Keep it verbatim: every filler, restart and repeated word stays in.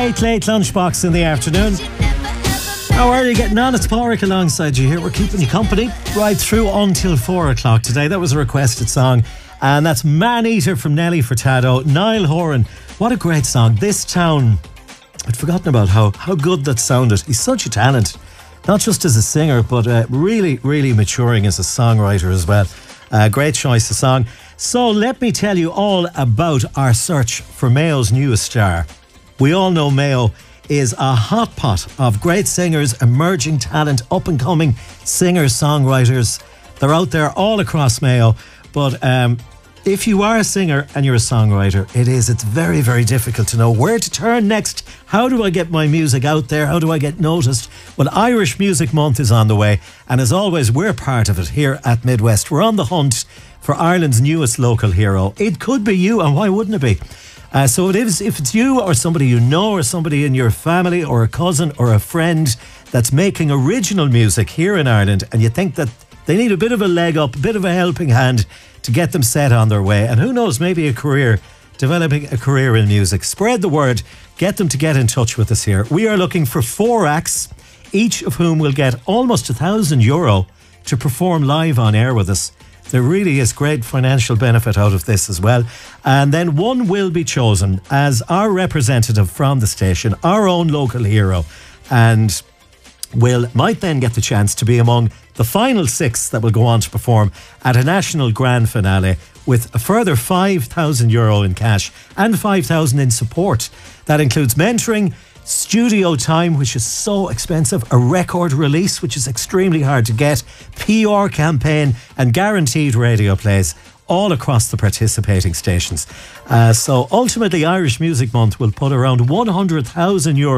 late, late lunchbox in the afternoon. How are you getting on? It's Pádraig alongside you here. We're keeping you company right through until four o'clock today. That was a requested song, and that's Man Eater from Nelly Furtado. Niall Horan, what a great song. This Town. I'd forgotten about how, how good that sounded. He's such a talent, not just as a singer, but uh, really, really maturing as a songwriter as well. Uh, great choice of song. So let me tell you all about our search for Mayo's newest star. We all know Mayo is a hot pot of great singers, emerging talent, up-and-coming singers, songwriters. They're out there all across Mayo. But um, if you are a singer and you're a songwriter, it is, it's very, very difficult to know where to turn next. How do I get my music out there? How do I get noticed? Well, Irish Music Month is on the way. And as always, we're part of it here at Midwest. We're on the hunt for Ireland's newest local hero. It could be you, and why wouldn't it be? Uh, so it is, if it's you or somebody you know or somebody in your family or a cousin or a friend that's making original music here in Ireland, and you think that they need a bit of a leg up, a bit of a helping hand to get them set on their way, and who knows, maybe a career, developing a career in music, spread the word, get them to get in touch with us here. We are looking for four acts, each of whom will get almost a thousand euro to perform live on air with us. There really is great financial benefit out of this as well. And then one will be chosen as our representative from the station, our own local hero, and will might then get the chance to be among the final six that will go on to perform at a national grand finale with a further five thousand euro in cash and five thousand in support. That includes mentoring, studio time, which is so expensive, a record release, which is extremely hard to get, P R campaign, and guaranteed radio plays all across the participating stations. Uh, so ultimately, Irish Music Month will put around one hundred thousand euro